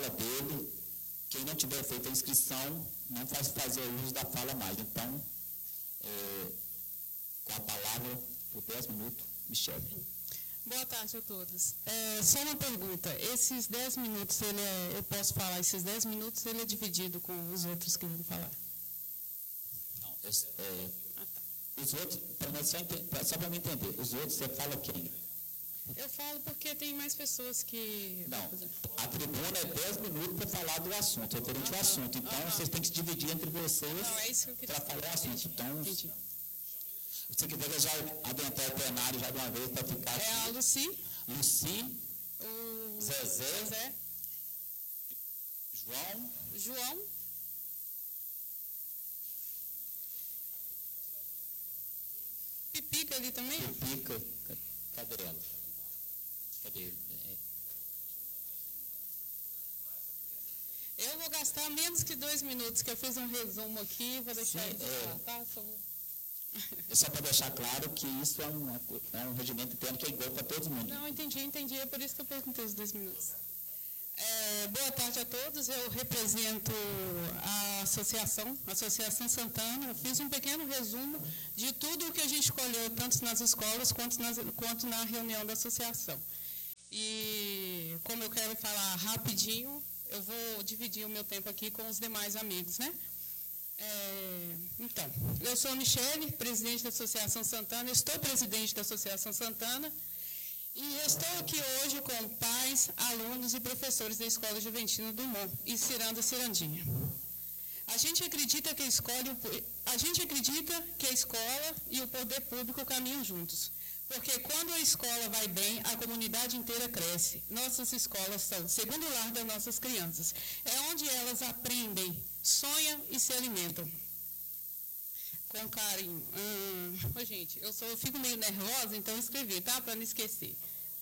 fala dele. Quem não tiver feito a inscrição, não faz fazer uso da fala mais. Então, com a palavra, por 10 minutos, Michele. Boa tarde a todos. Só uma pergunta. Esses 10 minutos, eu posso falar, esses 10 minutos, ele é dividido com os outros que vão falar? Não, os outros, só para me entender, os outros você fala quem? Eu falo porque tem mais pessoas que... Não, a tribuna é 10 minutos para falar do assunto, referente ao assunto. Então, vocês têm que se dividir entre vocês para falar o assunto. Então, se você quiser já adentrar o plenário já de uma vez para ficar aqui. A Luci, o Zezé, João, Pipica ali também? Pipica, cadê ela? Cadê? Eu vou gastar menos que 2 minutos, que eu fiz um resumo aqui, vou deixar ele falar, tá? É só para deixar claro que isso é um regimento interno que é igual para todo mundo. Não, entendi. É por isso que eu perguntei os 2 minutos. Boa tarde a todos. Eu represento a Associação Santana. Eu fiz um pequeno resumo de tudo o que a gente escolheu, tanto nas escolas quanto na reunião da associação. E como eu quero falar rapidinho, eu vou dividir o meu tempo aqui com os demais amigos, né? Então, eu sou a Michele, presidente da Associação Santana, estou presidente da Associação Santana e estou aqui hoje com pais, alunos e professores da Escola Juventina do Mon e Cirandinha. A gente acredita que a escola e o poder público caminham juntos, porque quando a escola vai bem, a comunidade inteira cresce. Nossas escolas são o segundo lar das nossas crianças, é onde elas aprendem, sonham e se alimentam. Com carinho. Gente, eu fico meio nervosa, então eu escrevi, tá? Para não esquecer.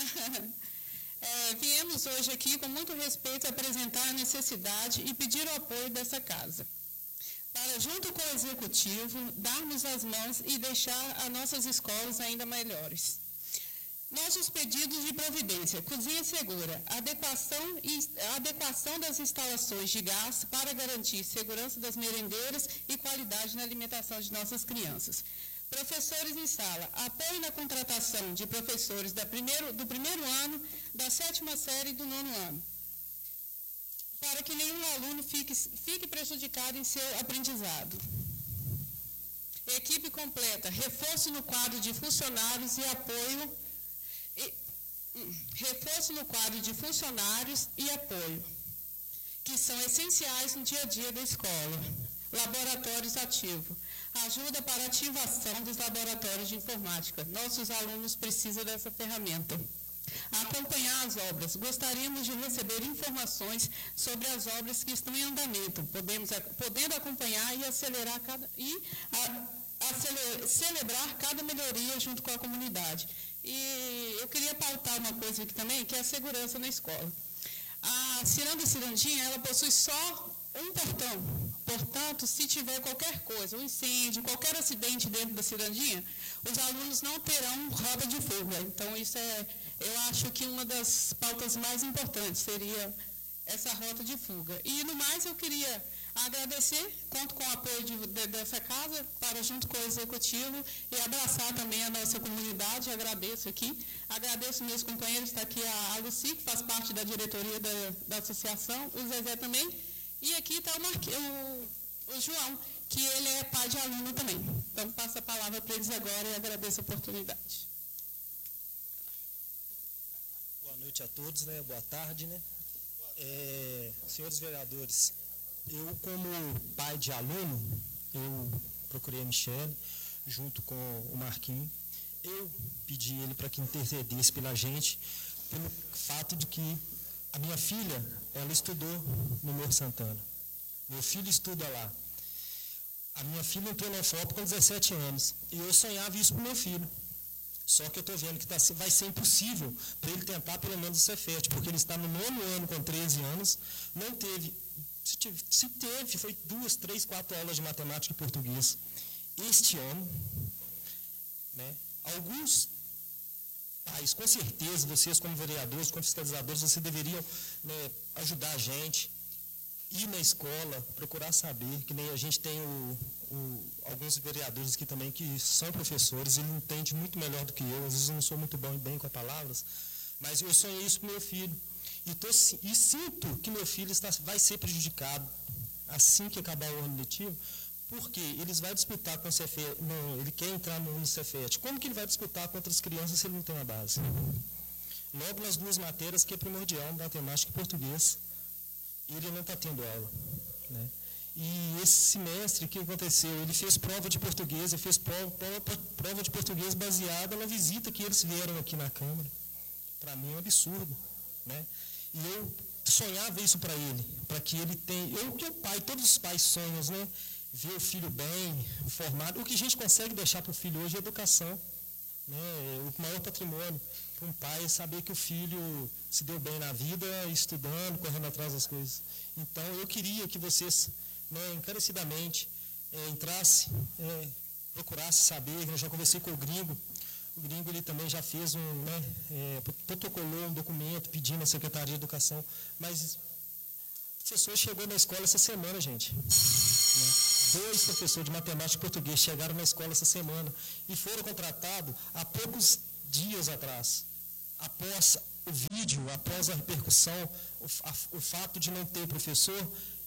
Viemos hoje aqui, com muito respeito, apresentar a necessidade e pedir o apoio dessa casa, para, junto com o Executivo, darmos as mãos e deixar as nossas escolas ainda melhores. Nossos pedidos de providência: cozinha segura, adequação das instalações de gás para garantir segurança das merendeiras e qualidade na alimentação de nossas crianças. Professores em sala, apoio na contratação de professores do primeiro ano, da 7ª série e do 9º ano, para que nenhum aluno fique prejudicado em seu aprendizado. Equipe completa, reforço no quadro de funcionários e apoio, que são essenciais no dia a dia da escola. Laboratórios ativos, ajuda para a ativação dos laboratórios de informática. Nossos alunos precisam dessa ferramenta. Acompanhar as obras. Gostaríamos de receber informações sobre as obras que estão em andamento, podendo acompanhar e celebrar cada melhoria junto com a comunidade. E eu queria pautar uma coisa aqui também, que é a segurança na escola. A Cirandinha, ela possui só um portão. Portanto, se tiver qualquer coisa, um incêndio, qualquer acidente dentro da Cirandinha, os alunos não terão rota de fuga. Então, isso eu acho que uma das pautas mais importantes seria essa rota de fuga. E, no mais, eu queria agradecer, conto com o apoio dessa casa, para, junto com o Executivo, e abraçar também a nossa comunidade. Agradeço aqui. Agradeço meus companheiros, está aqui a Luci, que faz parte da diretoria da associação, o Zezé também, e aqui está o João, que ele é pai de aluno também. Então, passo a palavra para eles agora e agradeço a oportunidade. Boa noite a todos, né? Boa tarde, né? Senhores vereadores, eu, como pai de aluno, eu procurei a Michele, junto com o Marquinhos. Eu pedi ele para que intercedesse pela gente, pelo fato de que a minha filha, ela estudou no Morro Santana. Meu filho estuda lá. A minha filha entrou na UFOP com 17 anos. E eu sonhava isso para o meu filho. Só que eu estou vendo que vai ser impossível para ele tentar pelo menos o Cefet, porque ele está no 9º ano com 13 anos, não teve. Se teve, foi 2, 3, 4 aulas de matemática e português. Este ano, né, alguns pais, com certeza, vocês como vereadores, como fiscalizadores, vocês deveriam, né, ajudar a gente, ir na escola, procurar saber, que nem a gente tem alguns vereadores aqui também que são professores, ele entende muito melhor do que eu, às vezes eu não sou muito bem com as palavras, mas eu sonhei isso com meu filho, e sinto que meu filho vai ser prejudicado assim que acabar o ano letivo, porque eles vão disputar com o Cefet, ele quer entrar no Cefet, como que ele vai disputar contra as crianças se ele não tem uma base? Logo nas duas matérias que é primordial, matemática e português, ele não está tendo aula, né? E esse semestre, o que aconteceu? Ele fez prova de português, ele fez prova de português baseada na visita que eles vieram aqui na Câmara. Para mim é um absurdo, né? E eu sonhava isso para ele, para que ele tenha, eu que é pai, todos os pais sonham, né? Ver o filho bem, formado. O que a gente consegue deixar para o filho hoje é educação, né? O maior patrimônio para um pai é saber que o filho se deu bem na vida, estudando, correndo atrás das coisas. Então, eu queria que vocês, né, encarecidamente, entrassem, procurassem saber. Eu já conversei com o Gringo ele também já fez protocolou um documento pedindo à Secretaria de Educação, mas o professor chegou na escola essa semana, gente. Né? 2 professores de matemática e português chegaram na escola essa semana e foram contratados há poucos dias atrás. Após o vídeo, após a repercussão, o fato de não ter professor,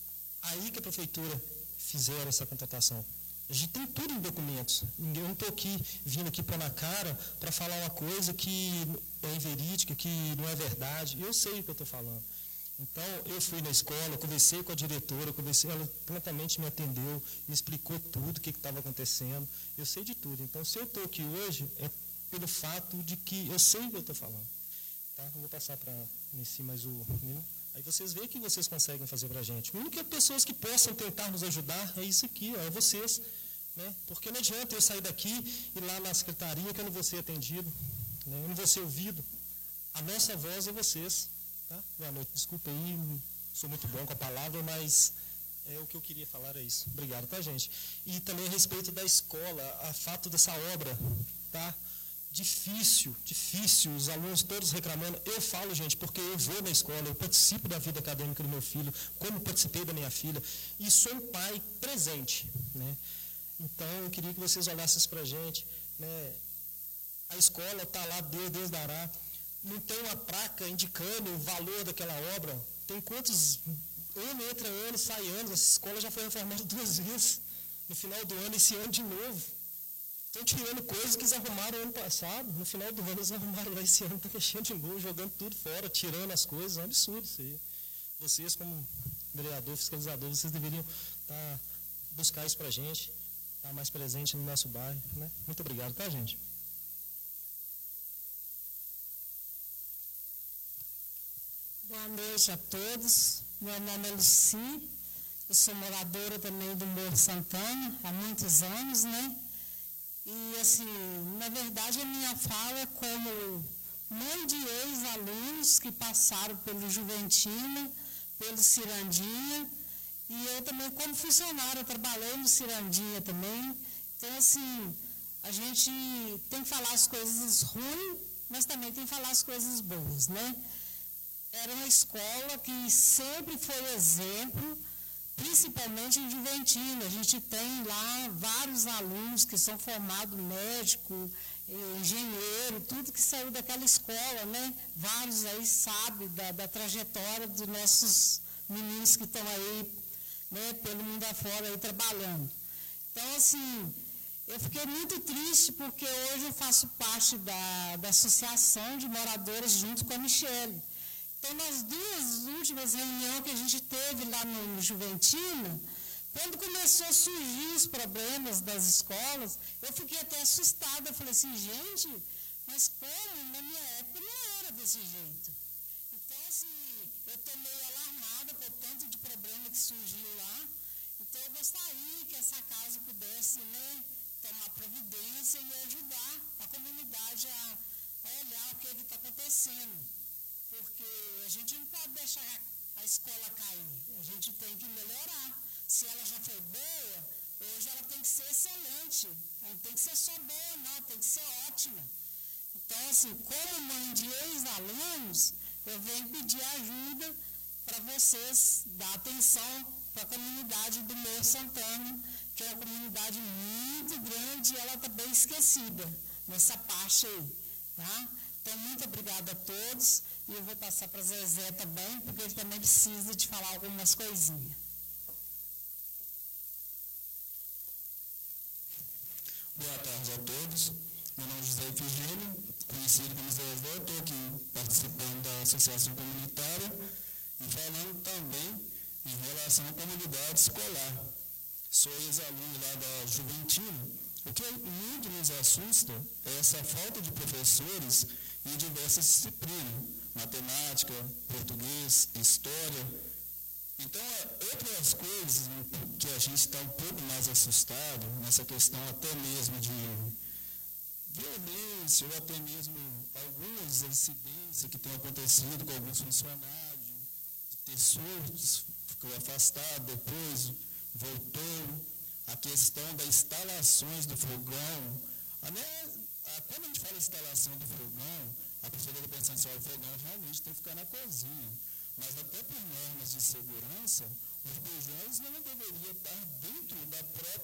aí que a prefeitura fizeram essa contratação. A gente tem tudo em documentos. Eu não estou vindo aqui pôr na cara para falar uma coisa que é inverídica, que não é verdade. Eu sei o que eu estou falando. Então, eu fui na escola, conversei com a diretora, ela prontamente me atendeu, me explicou tudo o que estava acontecendo. Eu sei de tudo. Então, se eu estou aqui hoje, é pelo fato de que eu sei o que eu estou falando. Tá? Eu vou passar para iniciar mais o... Aí vocês veem o que vocês conseguem fazer para a gente. A única pessoas que possam tentar nos ajudar é isso aqui, é vocês. Né? Porque não adianta eu sair daqui e ir lá na secretaria que eu não vou ser atendido, né? Eu não vou ser ouvido. A nossa voz é vocês. Tá? Boa noite, desculpa aí, não sou muito bom com a palavra, mas o que eu queria falar é isso. Obrigado, tá, gente? E também a respeito da escola, a fato dessa obra, tá? Difícil, os alunos todos reclamando. Eu falo, gente, porque eu vou na escola, eu participo da vida acadêmica do meu filho, como participei da minha filha, e sou um pai presente, né? Então, eu queria que vocês olhassem isso para a gente, né? A escola está lá, Deus dará, não tem uma placa indicando o valor daquela obra. Tem quantos, ano entra ano, sai ano, essa escola já foi reformada 2 vezes, no final do ano, esse ano de novo. Estão tirando coisas que eles arrumaram ano passado, no final do ano eles arrumaram lá esse ano, está mexendo de novo, jogando tudo fora, tirando as coisas, é um absurdo isso aí. Vocês, como vereador, fiscalizador, vocês deveriam buscar isso para a gente, estar mais presente no nosso bairro, né? Muito obrigado, tá, gente? Boa noite a todos, meu nome é Luci, eu sou moradora também do Morro Santana, há muitos anos, né? E, assim, na verdade, a minha fala é como mãe de ex-alunos que passaram pelo Juventina, pelo Cirandinha, e eu também, como funcionária, trabalhei no Cirandinha também. Então, assim, a gente tem que falar as coisas ruins, mas também tem que falar as coisas boas, né? Era uma escola que sempre foi exemplo, principalmente em Juventina. A gente tem lá vários alunos que são formados médico, engenheiro, tudo que saiu daquela escola, né? Vários aí sabem da trajetória dos nossos meninos que estão aí, né, pelo mundo afora aí trabalhando. Então, assim, eu fiquei muito triste porque hoje eu faço parte da associação de moradores junto com a Michele. Então, nas 2 últimas reuniões que a gente teve lá no Juventina, quando começou a surgir os problemas das escolas, eu fiquei até assustada. Eu falei assim, gente, mas como? Na minha época não era desse jeito. Então, assim, eu estou meio alarmada por tanto de problema que surgiu lá. Então, eu gostaria que essa casa pudesse, né, tomar providência e ajudar a comunidade a olhar o que está acontecendo. Porque a gente não pode deixar a escola cair, a gente tem que melhorar. Se ela já foi boa, hoje ela tem que ser excelente, ela não tem que ser só boa, não, tem que ser ótima. Então, assim, como mãe de ex-alunos, eu venho pedir ajuda para vocês dar atenção para a comunidade do Morro Santana, que é uma comunidade muito grande e ela está bem esquecida nessa parte aí, tá? Então, muito obrigada a todos e eu vou passar para Zezé também, porque ele também precisa de falar algumas coisinhas. Boa tarde a todos. Meu nome é José Efigênio, conhecido como Zezé. Estou aqui participando da Associação Comunitária e falando também em relação à comunidade escolar. Sou ex-aluno lá da Juventina. O que muito nos assusta é essa falta de professores em diversas disciplinas, matemática, português, história. Então, outras coisas que a gente está um pouco mais assustado, nessa questão até mesmo de violência, ou até mesmo algumas incidências que têm acontecido com alguns funcionários, de ter surtos, ficou afastado, depois voltou, a questão das instalações do fogão. Quando a gente fala instalação do fogão, a pessoa deve pensar assim, o fogão realmente tem que ficar na cozinha. Mas até por normas de segurança, os fogões não deveriam estar dentro da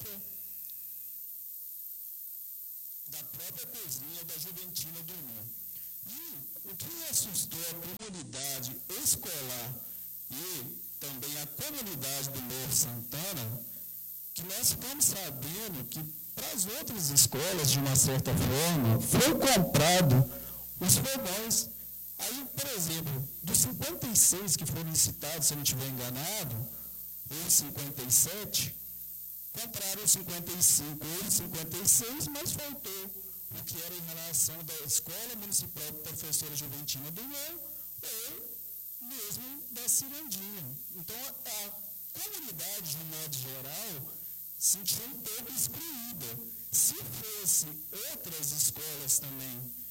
própria cozinha da Juventina do Morro. E o que assustou a comunidade escolar e também a comunidade do Morro Santana, que nós ficamos sabendo que para as outras escolas, de uma certa forma, foi comprado os fogões. Aí, por exemplo, dos 56 que foram licitados, se eu não estiver enganado, ou 57, compraram 55 ou 56, mas faltou o que era em relação da Escola Municipal de Professora Juventina do Morro ou mesmo da Cirandinha. Então, a comunidade, de um modo geral, se sentiu um pouco excluída. Se fosse outras escolas também